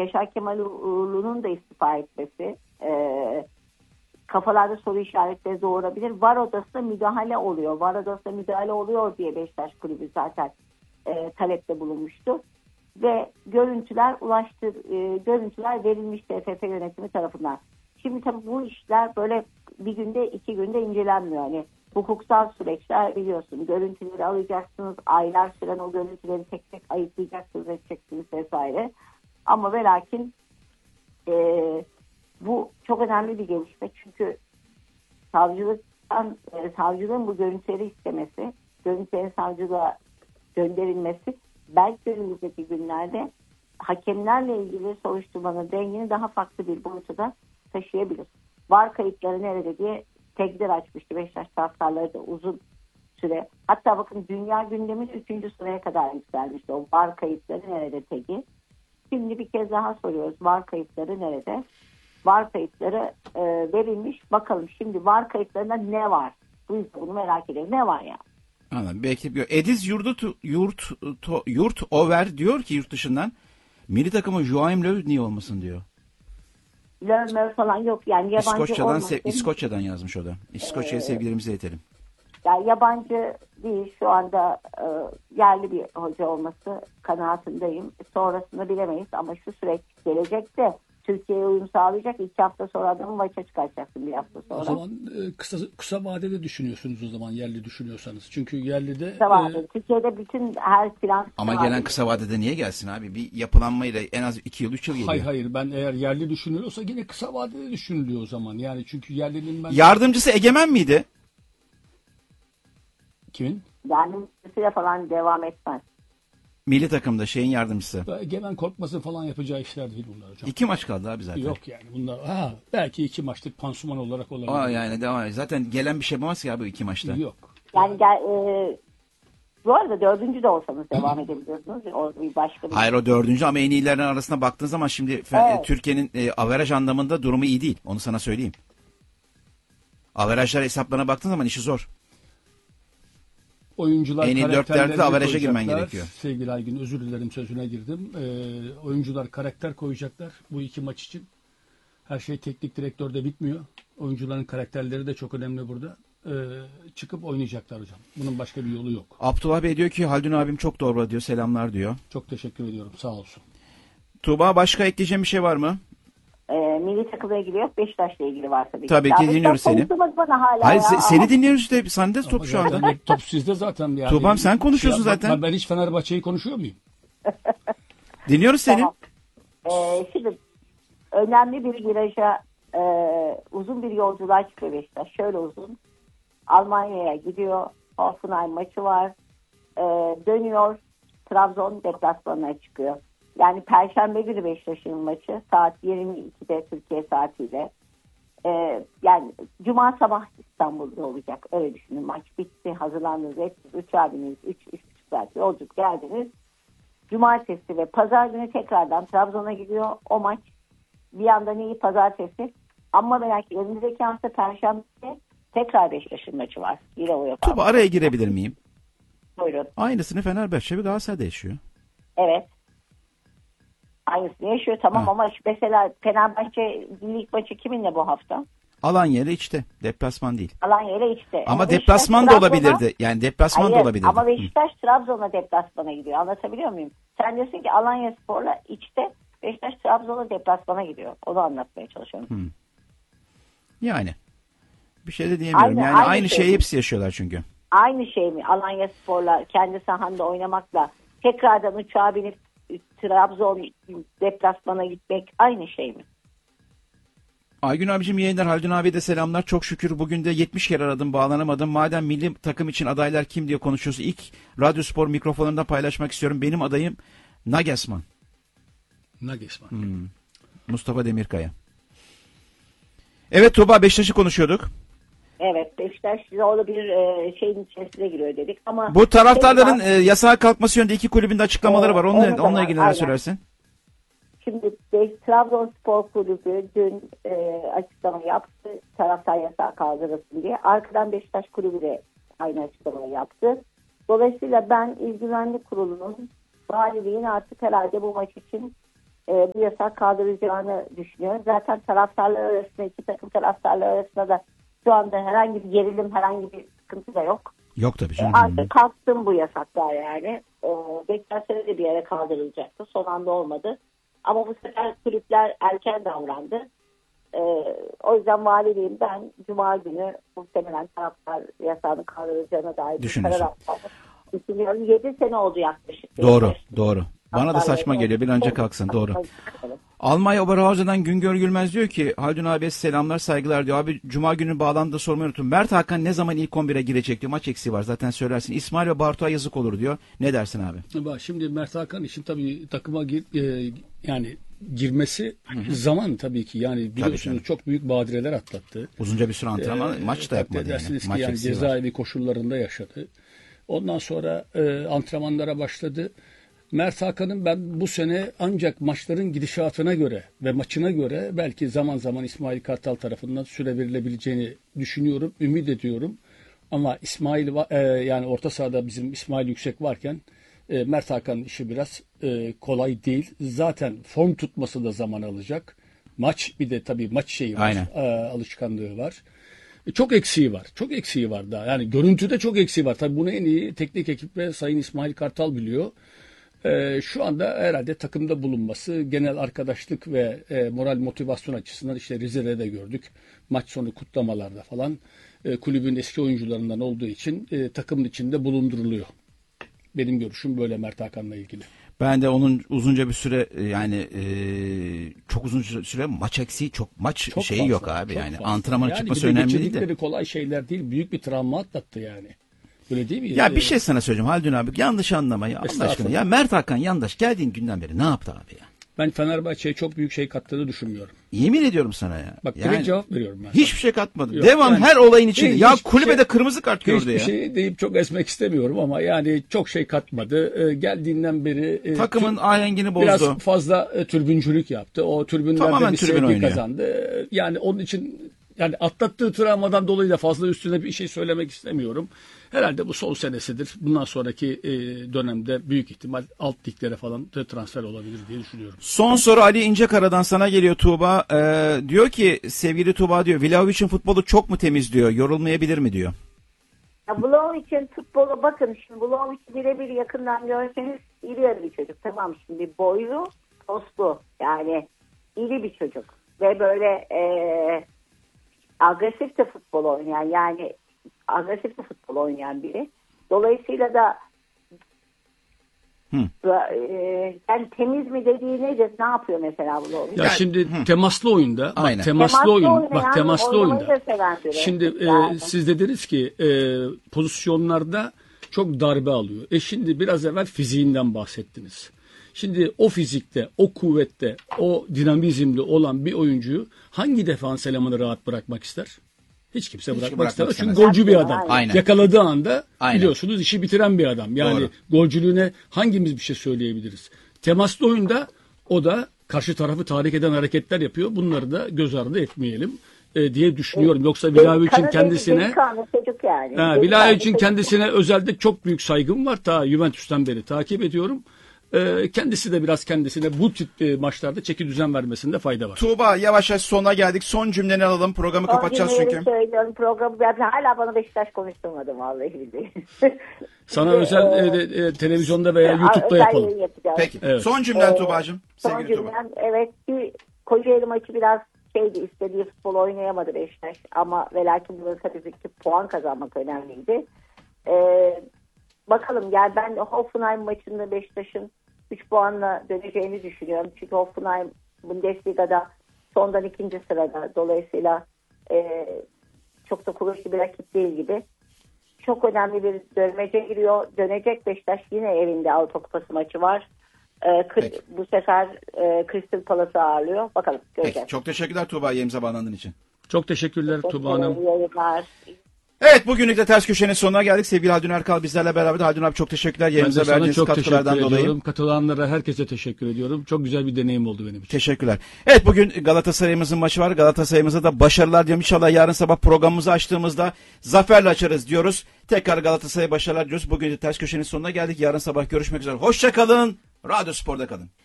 Yaşar Kemal Uğurlu'nun da istifa etmesi kafalarda soru işaretleri doğurabilir. VAR odasına müdahale oluyor. VAR odasına müdahale oluyor diye Beşiktaş Kulübü zaten talepte bulunmuştu. Ve görüntüler verilmiş TFF yönetimi tarafından. Şimdi tabii bu işler böyle bir günde 2 günde incelenmiyor. Hani hukuksal süreçler biliyorsun. Görüntüleri alacaksınız. Aylar süren o görüntüleri tek tek ayıklayacaksınız, edeceksiniz vesaire. Ama ve lakin bu çok önemli bir gelişme. Çünkü savcılığın bu görüntüleri istemesi, görüntülerin savcılığa gönderilmesi belki önümüzdeki günlerde hakemlerle ilgili soruşturmanın dengini daha farklı bir boyuta da taşıyabilir. VAR kayıtları nerede diye tagler açmıştı Beşiktaş taraftarları da uzun süre. Hatta bakın dünya gündemin 3. sıraya kadar yükselmişti o VAR kayıtları nerede tagi. Şimdi bir kez daha soruyoruz, VAR kayıtları nerede? VAR kayıtları verilmiş. Bakalım şimdi VAR kayıtlarında ne var? Bunu merak ediyorum. Ne var ya? Anladım. Belki bir Ediz Yurt Over diyor ki yurt dışından milli takımı Joachim Löw niye olmasın diyor. Löw falan yok yani yabancı İskoçya'dan yazmış o da. İskoçya'ya sevgilerimizi iletelim. Yani yabancı değil şu anda yerli bir hoca olması kanaatindeyim. Sonrasını bilemeyiz ama şu süreç gelecekte Türkiye'ye uyum sağlayacak. 2 hafta sonra adamı maça çıkartacaksın bir hafta sonra. O zaman kısa vadede düşünüyorsunuz o zaman yerli düşünüyorsanız. Çünkü yerli de... Kısa vadede. Türkiye'de bütün her plan... Ama gelen kısa vadede niye gelsin abi? Bir yapılanmayla en az 2 yıl 3 yıl geliyor. Hayır ben eğer yerli düşünülüyorsa yine kısa vadede düşünülüyor o zaman. Yani çünkü yerlinin ben... Yardımcısı Egemen miydi? Kimin? Yardımcısıyla falan devam etmez. Milli takımda yardımcısı. Egemen Korkmaz'ın falan yapacağı işler değil bunlar hocam. 2 maç kaldı abi zaten. Yok yani bunlar belki 2 maçlık pansuman olarak olabilir. Yani devam. Zaten gelen bir şey yapamaz ki abi 2 maçta. Yok. Yani bu arada 4. de olsanız devam edebiliyorsunuz. O bir başka bir... Hayır o 4. ama en iyilerin arasına baktığın zaman şimdi evet. Türkiye'nin averaj anlamında durumu iyi değil. Onu sana söyleyeyim. Averajlar hesaplarına baktığın zaman işi zor. Oyuncular en iyi 4'lerde averaja girmen gerekiyor. Sevgili Aygün özür dilerim sözüne girdim. Oyuncular karakter koyacaklar bu 2 maç için. Her şey teknik direktörde bitmiyor. Oyuncuların karakterleri de çok önemli burada. Çıkıp oynayacaklar hocam. Bunun başka bir yolu yok. Abdullah Bey diyor ki Haldun abim çok doğru diyor. Selamlar diyor. Çok teşekkür ediyorum. Sağ olsun. Tuğba başka ekleyeceğim bir şey var mı? Milli takımla ilgili yok. Beşiktaş'la ilgili var tabii ki. Tabii ki dinliyoruz seni. Hayır seni dinliyoruz işte. Sen de top şu anda. Top sizde zaten. Yani. Tuğba'm sen konuşuyorsun zaten. Ben hiç Fenerbahçe'yi konuşuyor muyum? Dinliyoruz seni. Tamam. Şimdi önemli bir viraja uzun bir yolculuğa çıkıyor Beşiktaş. Şöyle uzun. Almanya'ya gidiyor. Hoffenheim maçı var. Dönüyor. Trabzon deplasmanına çıkıyor. Yani Perşembe günü Beşiktaş'ın maçı saat 22'de Türkiye saatiyle. Yani Cuma sabah İstanbul'da olacak. Öyle düşünün. Maç bitti. Hazırlandınız. Uçağa bindiniz. 3,5 saat yolculuk geldiniz. Cumartesi ve pazar günü tekrardan Trabzon'a gidiyor. O maç bir yandan iyi pazartesi. Ama belki önümüzdeki hafta Perşembe tekrar Beşiktaş'ın maçı var. Yine o yapalım. Tuba araya girebilir miyim? Buyurun. Aynısını Fenerbahçe ve Galatasaray'da yaşıyor. Evet. Aynısını yaşıyor tamam ama mesela Fenerbahçe lig maçı kiminle bu hafta? Alanya ile içte. Deplasman değil. Alanya ile içte. Ama deplasman da olabilirdi. Yani deplasman da olabilirdi. Ama Beşiktaş Trabzon'a deplasmana gidiyor. Anlatabiliyor muyum? Sen diyorsun ki Alanya Spor'la içte Beşiktaş Trabzon'a deplasmana gidiyor. Onu anlatmaya çalışıyorum. Yani. Bir şey de diyemiyorum. Aynı şeyi hepsi yaşıyorlar çünkü. Aynı şey mi? Alanya Spor'la kendi sahanda oynamakla tekrardan uçağa binip Trabzon deplasmana gitmek aynı şey mi? Aygün abicim yayınlar. Haldun abiye de selamlar. Çok şükür bugün de 70 kere aradım bağlanamadım. Madem milli takım için adaylar kim diye konuşuyoruz. İlk Radyo Spor mikrofonunda paylaşmak istiyorum. Benim adayım Nagelsmann. Mustafa Demirkaya. Evet Tuğba Beşiktaş'ı konuşuyorduk. Evet Beşiktaş zorlu bir şeyin içerisine giriyor dedik ama... Bu taraftarların yasağa kalkması yönünde 2 kulübün de açıklamaları var. Onunla ilgili neler söylersin? Şimdi Trabzonspor Kulübü dün açıklama yaptı. Taraftar yasağı kaldırılsın diye. Arkadan Beşiktaş Kulübü de aynı açıklamayı yaptı. Dolayısıyla ben İl Güvenlik Kurulu'nun valiliğin artık herhalde bu maç için bu yasak kaldıracağını düşünüyorum. Zaten taraftarlar arasında, iki takım taraftarlar arasında da şu anda herhangi bir gerilim, herhangi bir sıkıntı da yok. Yok tabii canım. Artık kalktım bu yasaklar yani. Geçen sene de bir yere kaldırılacaktı. Son anda olmadı. Ama bu sefer kulüpler erken davrandı. O yüzden valiliğim ben Cuma günü muhtemelen taraftar yasağının kaldırılacağına dair bir karar aldım. Düşünüyorum. 7 sene oldu yaklaşık. Doğru. Bana da saçma geliyor. Bir an önce kalksın. Doğru. Almanya Oberhausen'dan Güngör Gülmez diyor ki Haldun abiye selamlar saygılar diyor. Abi Cuma günü bağlantıda sormayı unuttum. Mert Hakan ne zaman ilk 11'e girecek diyor. Maç eksiği var zaten söylersin. İsmail ve Bartu'ya yazık olur diyor. Ne dersin abi? Bak şimdi Mert Hakan için tabii takıma yani girmesi zaman tabii ki. Yani biliyorsunuz çok büyük badireler atlattı. Uzunca bir süre antrenman maç da yapmadı yani. Maç yani cezaevi koşullarında yaşadı. Ondan sonra antrenmanlara başladı. Mert Hakan'ın ben bu sene ancak maçların gidişatına göre ve maçına göre belki zaman zaman İsmail Kartal tarafından süre verilebileceğini düşünüyorum, ümit ediyorum. Ama İsmail yani orta sahada bizim İsmail Yüksek varken Mert Hakan'ın işi biraz kolay değil. Zaten form tutması da zaman alacak. Maç bir de tabii maç şeyi var, alışkanlığı var. Çok eksiği var. Çok eksiği var daha. Yani görüntüde çok eksiği var. Tabii bunu en iyi teknik ekip ve Sayın İsmail Kartal biliyor. Şu anda herhalde takımda bulunması genel arkadaşlık ve moral motivasyon açısından işte Rize'de de gördük. Maç sonu kutlamalarda falan kulübün eski oyuncularından olduğu için takımın içinde bulunduruluyor. Benim görüşüm böyle Mert Hakan'la ilgili. Ben de onun uzunca bir süre yani çok uzun süre maç eksiği maç çok şeyi fazla, yok abi yani. fazla. Antrenmana yani çıkması önemli değil de. Kolay şeyler değil. Büyük bir travma atlattı yani. Öyle değil mi? Ya bir şey sana söyleyeceğim Haldun abi. Yanlış anlama ya Allah aşkına. Ya Mert Hakan yandaş geldiğin günden beri ne yaptı abi ya? Ben Fenerbahçe'ye çok büyük şey kattığını düşünmüyorum. Yemin ediyorum sana ya. Bak direkt cevap veriyorum ben. Hiçbir şey katmadı. Yok, Devam yani, her olayın içinde. Ya kulübede şey, kırmızı kart gördü ya. Hiçbir şey deyip çok esmek istemiyorum ama yani çok şey katmadı. Geldiğinden beri takımın ahengini bozdu. Biraz fazla tribüncülük yaptı. O tribünlerde bir sevgi kazandı. Yani onun için yani atlattığı travmadan dolayı da fazla üstüne bir şey söylemek istemiyorum. Herhalde bu son senesidir. Bundan sonraki dönemde büyük ihtimal alt liglere falan transfer olabilir diye düşünüyorum. Son soru Ali İncekara'dan sana geliyor Tuğba. Diyor ki sevgili Tuğba diyor Vlahovic'in futbolu çok mu temiz diyor. Yorulmayabilir mi diyor. Vlahovic'in futbolu bakın şimdi Vlahovic'i birebir yakından görseniz iri yarı bir çocuk. Tamam şimdi boylu, postlu yani iri bir çocuk. Ve böyle agresif de futbol oynayan yani agresif de futbol oynayan biri. Dolayısıyla da yani temiz mi dediği nedir? Ne yapıyor mesela bu? Ya şimdi temaslı oyunda bak temaslı oyunda. Şimdi siz dediniz ki pozisyonlarda çok darbe alıyor. Şimdi biraz evvel fiziğinden bahsettiniz. Şimdi o fizikte, o kuvvette, o dinamizmde olan bir oyuncuyu hangi defans elemanı rahat bırakmak ister? Hiç kimse bırakmak istemez. Çünkü golcü bir adam. Aynen. Yakaladığı anda biliyorsunuz işi bitiren bir adam. Yani golcülüğüne hangimiz bir şey söyleyebiliriz? Temaslı oyunda o da karşı tarafı tahrik eden hareketler yapıyor. Bunları da göz ardı etmeyelim diye düşünüyorum. Yoksa Vlahovic'in kendisine Vlahovic'in kendisine özelde çok büyük saygım var. Ta Juventus'tan beri takip ediyorum. Kendisi de biraz kendisine bu tip maçlarda çeki düzen vermesinde fayda var. Tuğba yavaş yavaş sonuna geldik. Son cümleni alalım. Programı kapatacağız çünkü. Söylüyorum. Programı hala bana Beşiktaş konuşturmadı vallahi billahi. Sana özel televizyonda veya YouTube'da yapalım. Peki. Evet. Son cümlen Tuğba'cığım. Son cümlem evet bir Kocaeli maçı biraz istediği futbol oynayamadı Beşiktaş ama ve lakin burada tabii ki puan kazanmak önemliydi. Bakalım yani ben Hoffenheim maçında Beşiktaş'ın 3 puanla döneceğini düşünüyorum. Çünkü Hoffenheim Bundesliga'da sondan 2. sırada. Dolayısıyla çok da kuvvetli bir rakip değil gibi. Çok önemli bir dönmece giriyor. Dönecek Beşiktaş yine evinde Avrupa Kupası maçı var. Bu sefer Crystal Palace'ı ağırlıyor. Bakalım göreceğiz. Peki, çok teşekkürler Tuğba yayımıza bağlandığın için. Çok teşekkürler Tuğba Hanım. Evet bugünlük de Ters Köşe'nin sonuna geldik. Sevgili Haldun Erkal bizlerle beraber. Haldun abi çok teşekkürler. Yayınıza verdiğiniz katkılardan dolayı. Katılanlara herkese teşekkür ediyorum. Çok güzel bir deneyim oldu benim için. Teşekkürler. Evet bugün Galatasaray'ımızın maçı var. Galatasaray'ımıza da başarılar diyorum. İnşallah yarın sabah programımızı açtığımızda zaferle açarız diyoruz. Tekrar Galatasaray'a başarılar diyoruz. Bugün de Ters Köşe'nin sonuna geldik. Yarın sabah görüşmek üzere. Hoşça kalın. Radyo Spor'da kalın.